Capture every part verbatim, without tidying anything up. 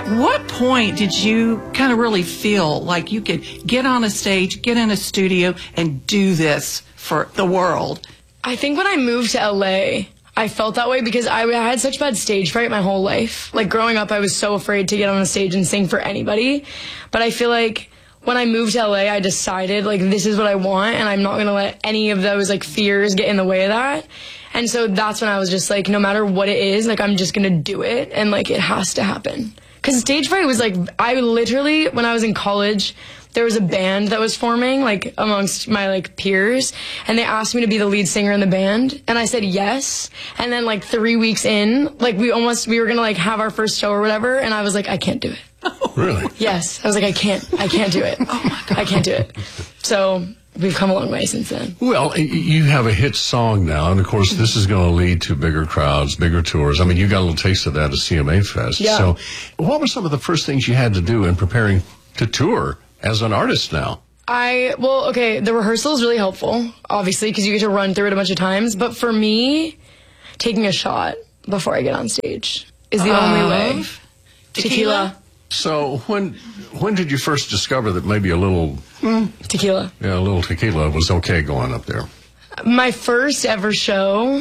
At what point did you kind of really feel like you could get on a stage, get in a studio, and do this for the world? I think when I moved to L A, I felt that way because I had such bad stage fright my whole life. Like, growing up, I was so afraid to get on a stage and sing for anybody. But I feel like when I moved to L A, I decided, like, this is what I want, and I'm not going to let any of those, like, fears get in the way of that. And so that's when I was just like, no matter what it is, like, I'm just going to do it, and, like, it has to happen. Because stage fright was, like, I literally, when I was in college, there was a band that was forming, like, amongst my, like, peers, and they asked me to be the lead singer in the band, and I said yes. And then, like, three weeks in, like, we almost, we were going to, like, have our first show or whatever, and I was like, I can't do it. Really? Yes. I was like, I can't, I can't do it. Oh, my God. I can't do it. So we've come a long way since then. Well, y- you have a hit song now, and of course, this is going to lead to bigger crowds, bigger tours. I mean, you got a little taste of that at C M A Fest. Yeah. So what were some of the first things you had to do in preparing to tour as an artist now? I, well, okay, the rehearsal is really helpful, obviously, because you get to run through it a bunch of times. But for me, taking a shot before I get on stage is the Of only way. tequila? So when when did you first discover that maybe a little Mm, tequila. yeah, a little tequila was okay going up there? My first ever show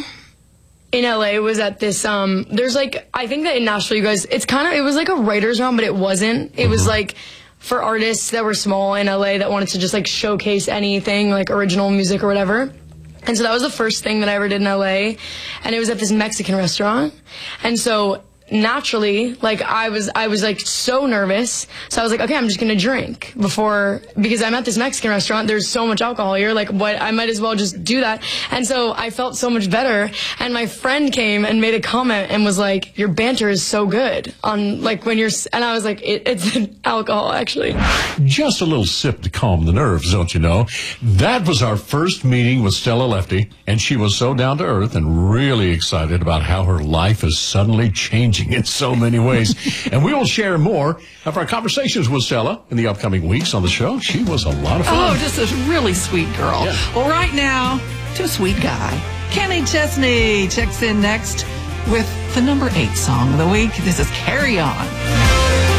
in L A was at this, um, there's like, I think that in Nashville, you guys, it's kind of, it was like a writer's room, but it wasn't. It mm-hmm. was like for artists that were small in L A that wanted to just like showcase anything, like original music or whatever. And so that was the first thing that I ever did in L A. And it was at this Mexican restaurant. And so naturally, like, I was, I was like so nervous. So I was like, okay, I'm just going to drink before, because I'm at this Mexican restaurant. There's so much alcohol here. Like, what, I might as well just do that. And so I felt so much better. And my friend came and made a comment and was like, your banter is so good on, like, when you're, and I was like, it, it's alcohol, actually. Just a little sip to calm the nerves, don't you know? That was our first meeting with Stella Lefty, and she was so down to earth and really excited about how her life is suddenly changing in so many ways. And we will share more of our conversations with Stella in the upcoming weeks on the show. She was a lot of fun. Oh, just a really sweet girl. Yeah. Well, right now, to a sweet guy. Kenny Chesney checks in next with the number eight song of the week. This is Carry On.